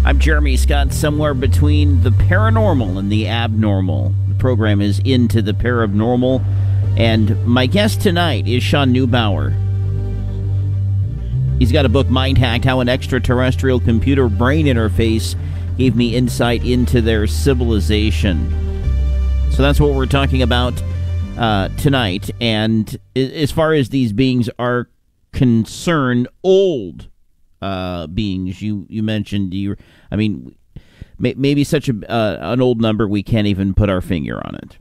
I'm Jeremy Scott, somewhere between the paranormal and the abnormal. The program is Into the Paranormal, and my guest tonight is Shawn Neubauer. He's got a book, Mind Hacked: How an Extraterrestrial Computer Brain Interface Gave Me Insight into Their Civilization. So that's what we're talking about tonight. And as far as these beings are concerned, old beings, you mentioned, maybe such an old number we can't even put our finger on it.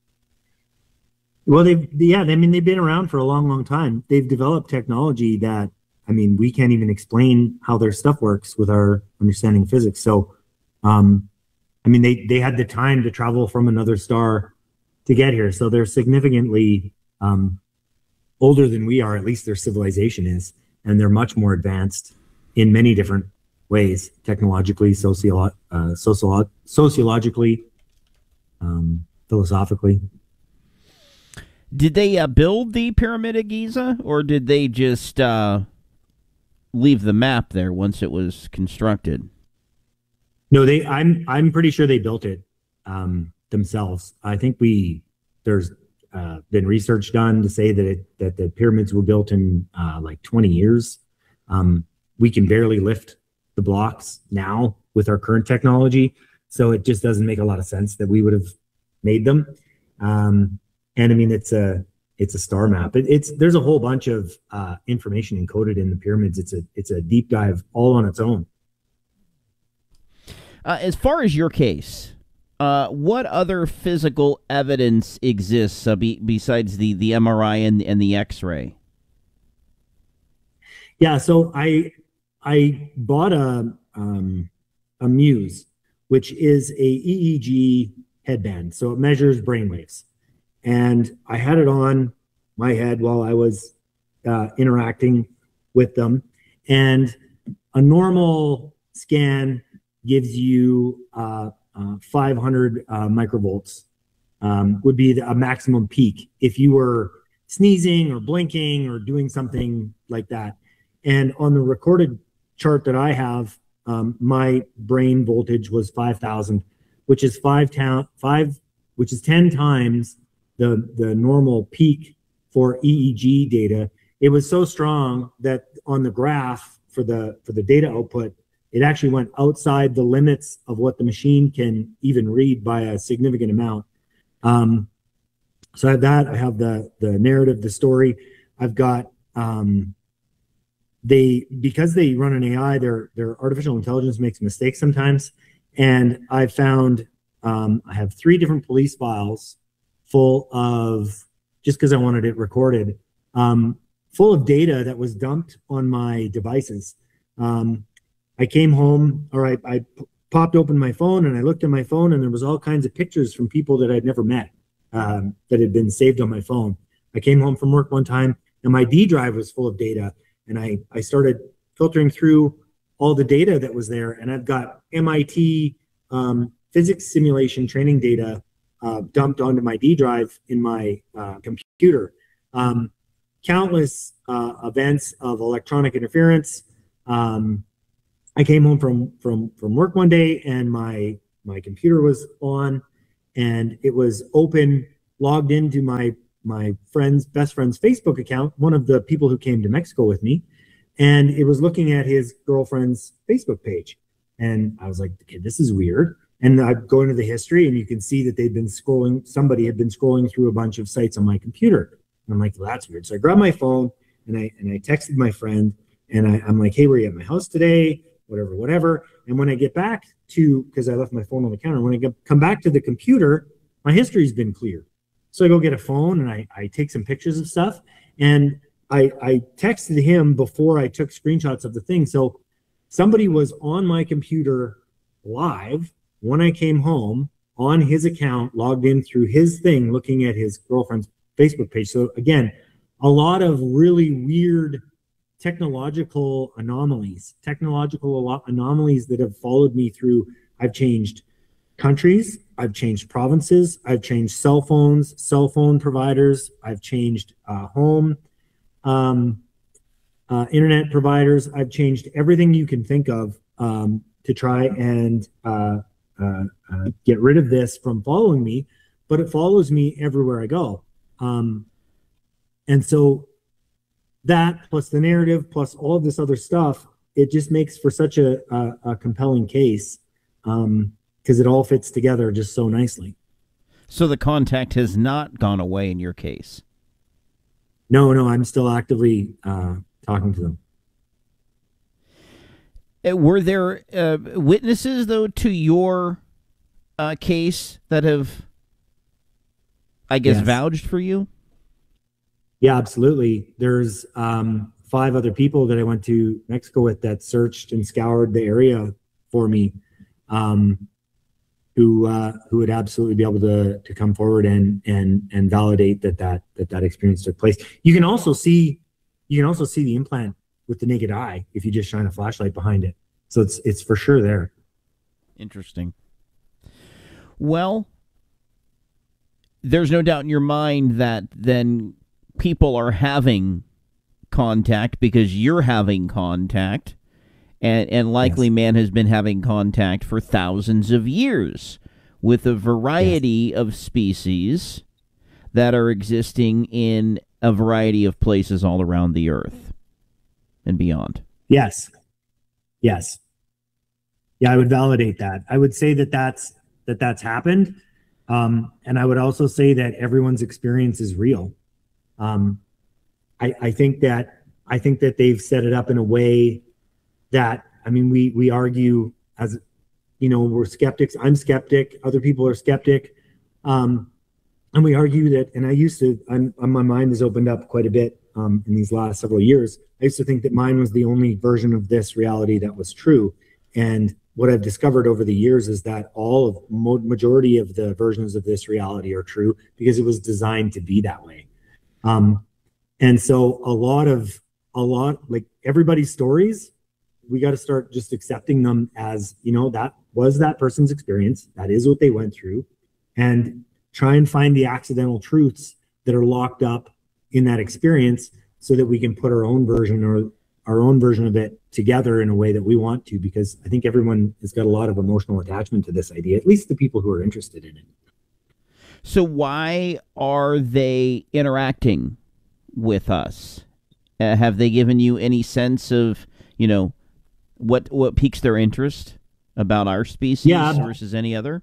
Well, they've been around for a long, long time. They've developed technology that, we can't even explain how their stuff works with our understanding of physics. So, they had the time to travel from another star to get here. So they're significantly older than we are, at least their civilization is, and they're much more advanced in many different ways, technologically, sociologically, philosophically. Did they build the Pyramid of Giza, or did they just leave the map there once it was constructed? No, I'm pretty sure they built it themselves. I think there's been research done to say that the pyramids were built in like 20 years. We can barely lift the blocks now with our current technology, so it just doesn't make a lot of sense that we would have made them. It's a star map. There's a whole bunch of information encoded in the pyramids. It's a deep dive all on its own. As far as your case, what other physical evidence exists besides the MRI and the X-ray? Yeah, so I bought a Muse, which is a EEG headband. So it measures brainwaves. And I had it on my head while I was interacting with them. And a normal scan gives you 500 microvolts would be a maximum peak if you were sneezing or blinking or doing something like that. And on the recorded chart that I have, my brain voltage was 5,000, which is 10 times the normal peak for EEG data. It was so strong that on the graph for the data output, it actually went outside the limits of what the machine can even read by a significant amount. So I have that. I have the narrative, the story. I've got because they run an AI, their artificial intelligence makes mistakes sometimes. And I found I have 3 different police files full of, just because I wanted it recorded, full of data that was dumped on my devices. I came home, or I popped open my phone and I looked at my phone, and there was all kinds of pictures from people that I'd never met that had been saved on my phone. I came home from work one time and my D drive was full of data, and I started filtering through all the data that was there, and I've got MIT physics simulation training data dumped onto my D drive in my computer. Countless events of electronic interference. I came home from work one day, and my computer was on, and it was open, logged into my best friend's Facebook account, one of the people who came to Mexico with me, and it was looking at his girlfriend's Facebook page. And I was like, okay, this is weird. And I go into the history, and you can see that somebody had been scrolling through a bunch of sites on my computer. And I'm like, well, that's weird. So I grabbed my phone and I texted my friend, and I'm like, hey, were you at my house today? Whatever. And when I get back because I left my phone on the counter, when I come back to the computer, my history's been cleared. So I go get a phone and I take some pictures of stuff, and I texted him before I took screenshots of the thing. So somebody was on my computer live when I came home on his account, logged in through his thing, looking at his girlfriend's Facebook page. So again, a lot of really weird technological anomalies that have followed me through. I've changed countries, I've changed provinces, I've changed cell phones, cell phone providers, I've changed home internet providers, I've changed everything you can think of to try and get rid of this from following me, but it follows me everywhere I go. And so that plus the narrative plus all of this other stuff, it just makes for such a compelling case, because it all fits together just so nicely. So the contact has not gone away in your case? No, I'm still actively talking to them. Were there witnesses, though, to your case that have, I guess, Yes. vouched for you? Yeah, absolutely. There's 5 other people that I went to Mexico with that searched and scoured the area for me, who would absolutely be able to come forward and validate that experience took place. You can also see the implant with the naked eye if you just shine a flashlight behind it. So it's for sure there. Interesting. Well, there's no doubt in your mind that then people are having contact because you're having contact, and likely Yes. man has been having contact for thousands of years with a variety of species that are existing in a variety of places all around the earth and beyond. Yes. Yeah, I would validate that. I would say that's happened. And I would also say that everyone's experience is real. I think that they've set it up in a way that, I mean, we argue, as you know, we're skeptics. I'm skeptic. Other people are skeptic. And we argue that, and my mind has opened up quite a bit in these last several years. I used to think that mine was the only version of this reality that was true. And what I've discovered over the years is that majority of the versions of this reality are true because it was designed to be that way. And so a lot like everybody's stories, we got to start just accepting them as, you know, that was that person's experience. That is what they went through, and try and find the accidental truths that are locked up in that experience so that we can put our own version of it together in a way that we want to, because I think everyone has got a lot of emotional attachment to this idea, at least the people who are interested in it. So why are they interacting with us? Have they given you any sense of, you know, what piques their interest about our species versus any other?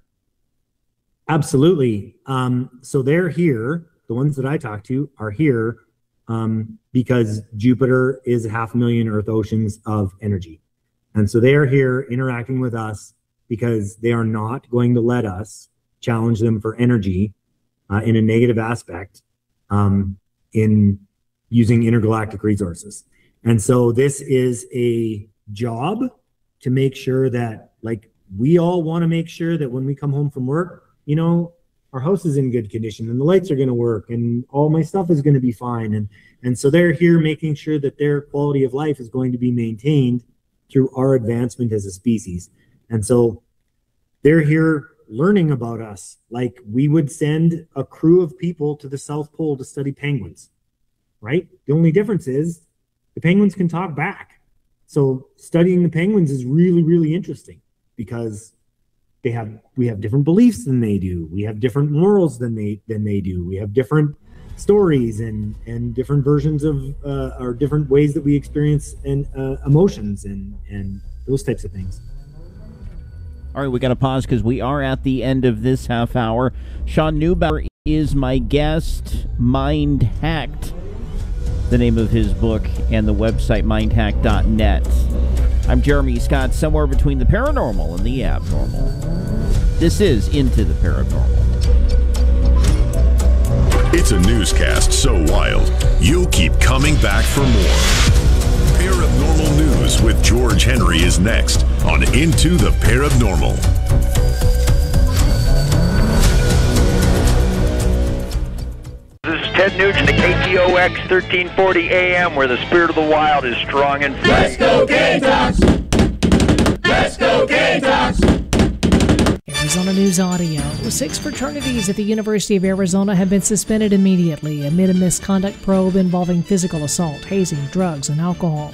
Absolutely. So they're here. The ones that I talk to are here because Jupiter is 500,000 Earth oceans of energy. And so they are here interacting with us because they are not going to let us challenge them for energy in a negative aspect in using intergalactic resources. And so this is a job to make sure that, like, we all want to make sure that when we come home from work, you know, our house is in good condition and the lights are going to work and all my stuff is going to be fine. And so they're here making sure that their quality of life is going to be maintained through our advancement as a species. And so they're here learning about us. Like, we would send a crew of people to the South Pole to study penguins, right? The only difference is the penguins can talk back. So studying the penguins is really, really interesting because we have different beliefs than they do. We have different morals than they do. We have different stories and different versions of or different ways that we experience and emotions and those types of things. All right, we got to pause because we are at the end of this half hour. Sean Neubauer is my guest. Mind Hacked, the name of his book, and the website mindhack.net. I'm Jeremy Scott, somewhere between the paranormal and the abnormal. This is Into the Paranormal. It's a newscast so wild, you'll keep coming back for more. Paranormal News with George Henry is next on Into the Paranormal. This is Ted Nugent at KTOX 1340 AM, where the spirit of the wild is strong and fresh. Let's go Gamecocks! Let's go Gamecocks! Arizona News Audio. 6 fraternities at the University of Arizona have been suspended immediately amid a misconduct probe involving physical assault, hazing, drugs, and alcohol.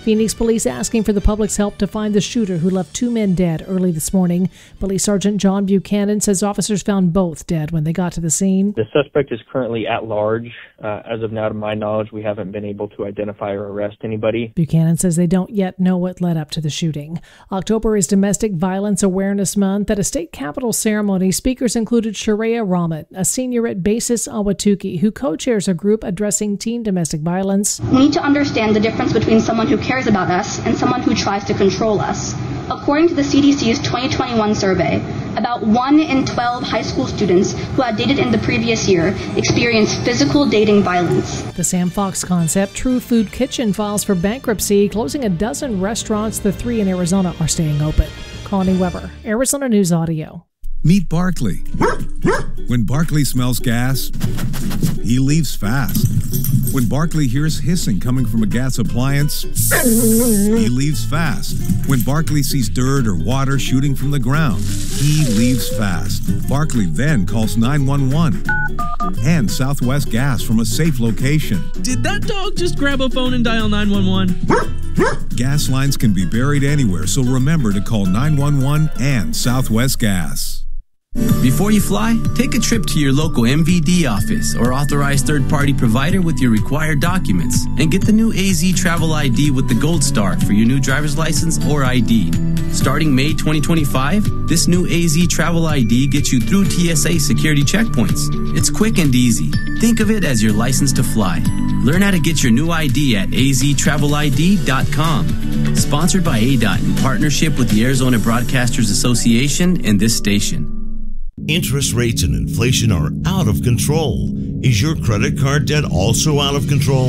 Phoenix police asking for the public's help to find the shooter who left 2 men dead early this morning. Police Sergeant John Buchanan says officers found both dead when they got to the scene. The suspect is currently at large. As of now, to my knowledge, we haven't been able to identify or arrest anybody. Buchanan says they don't yet know what led up to the shooting. October is Domestic Violence Awareness Month. At a state capitol ceremony, speakers included Sharia Rahmat, a senior at Basis Awatuki, who co-chairs a group addressing teen domestic violence. We need to understand the difference between someone who cares about us and someone who tries to control us. According to the CDC's 2021 survey, about 1 in 12 high school students who had dated in the previous year experienced physical dating violence. The Sam Fox Concept True Food Kitchen files for bankruptcy, closing a dozen restaurants. The 3 in Arizona are staying open. Connie Weber, Arizona News Audio. Meet Barkley. When Barkley smells gas, he leaves fast. When Barkley hears hissing coming from a gas appliance, he leaves fast. When Barkley sees dirt or water shooting from the ground, he leaves fast. Barkley then calls 911 and Southwest Gas from a safe location. Did that dog just grab a phone and dial 911? Gas lines can be buried anywhere, so remember to call 911 and Southwest Gas. Before you fly, take a trip to your local MVD office or authorized third-party provider with your required documents and get the new AZ Travel ID with the Gold Star for your new driver's license or ID. Starting May 2025, this new AZ Travel ID gets you through TSA security checkpoints. It's quick and easy. Think of it as your license to fly. Learn how to get your new ID at aztravelid.com. Sponsored by ADOT in partnership with the Arizona Broadcasters Association and this station. Interest rates and inflation are out of control. Is your credit card debt also out of control?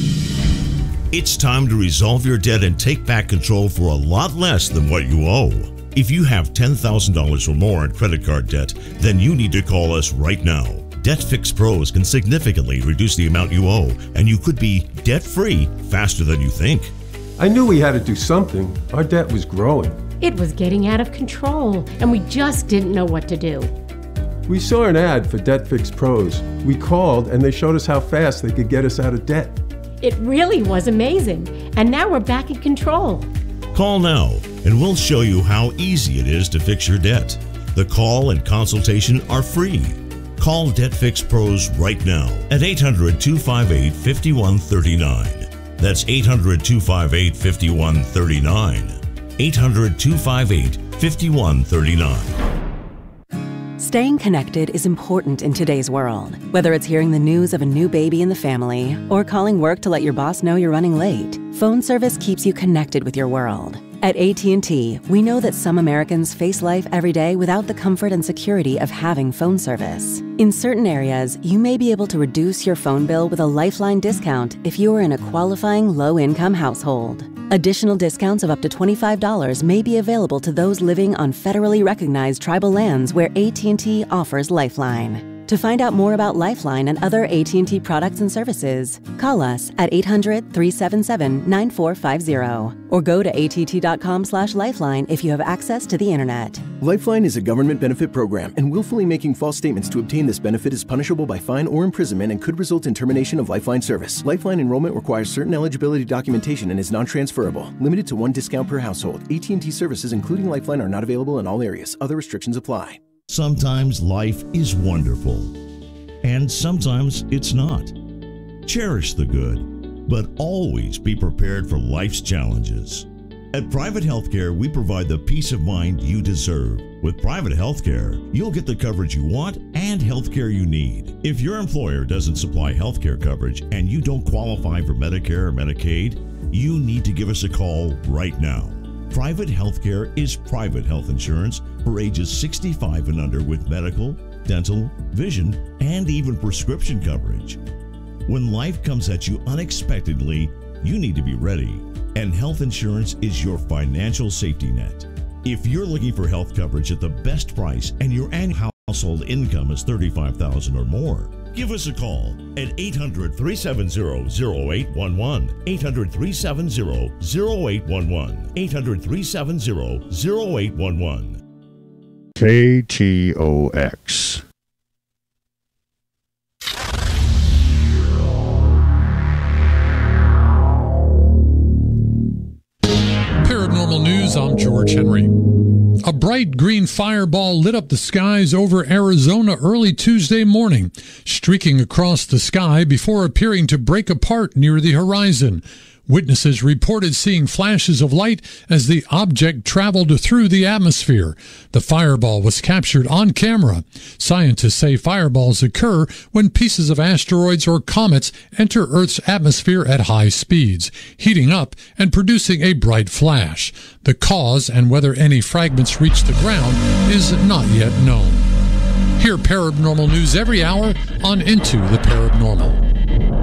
It's time to resolve your debt and take back control for a lot less than what you owe. If you have $10,000 or more in credit card debt, then you need to call us right now. Debt Fix Pros can significantly reduce the amount you owe, and you could be debt-free faster than you think. I knew we had to do something. Our debt was growing. It was getting out of control, and we just didn't know what to do. We saw an ad for Debt Fix Pros. We called, and they showed us how fast they could get us out of debt. It really was amazing, and now we're back in control. Call now, and we'll show you how easy it is to fix your debt. The call and consultation are free. Call Debt Fix Pros right now at 800-258-5139. That's 800-258-5139. 800-258-5139. Staying connected is important in today's world. Whether it's hearing the news of a new baby in the family or calling work to let your boss know you're running late, phone service keeps you connected with your world. At AT&T, we know that some Americans face life every day without the comfort and security of having phone service. In certain areas, you may be able to reduce your phone bill with a Lifeline discount if you are in a qualifying low-income household. Additional discounts of up to $25 may be available to those living on federally recognized tribal lands where AT&T offers Lifeline. To find out more about Lifeline and other AT&T products and services, call us at 800-377-9450 or go to att.com/lifeline if you have access to the internet. Lifeline is a government benefit program, and willfully making false statements to obtain this benefit is punishable by fine or imprisonment and could result in termination of Lifeline service. Lifeline enrollment requires certain eligibility documentation and is non-transferable. Limited to 1 discount per household. AT&T services, including Lifeline, are not available in all areas. Other restrictions apply. Sometimes life is wonderful, and sometimes it's not. Cherish the good, but always be prepared for life's challenges. At Private Healthcare, we provide the peace of mind you deserve. With Private Healthcare, you'll get the coverage you want and healthcare you need. If your employer doesn't supply healthcare coverage and you don't qualify for Medicare or Medicaid, you need to give us a call right now. Private Healthcare is private health insurance for ages 65 and under with medical, dental, vision, and even prescription coverage. When life comes at you unexpectedly, you need to be ready, and health insurance is your financial safety net. If you're looking for health coverage at the best price and your annual household income is $35,000 or more, give us a call at 800-370-0811. 800-370-0811. 800-370-0811. KTOX. I'm George Henry. A bright green fireball lit up the skies over Arizona early Tuesday morning, streaking across the sky before appearing to break apart near the horizon. Witnesses reported seeing flashes of light as the object traveled through the atmosphere. The fireball was captured on camera. Scientists say fireballs occur when pieces of asteroids or comets enter Earth's atmosphere at high speeds, heating up and producing a bright flash. The cause and whether any fragments reach the ground is not yet known. Hear paranormal news every hour on Into the Paranormal.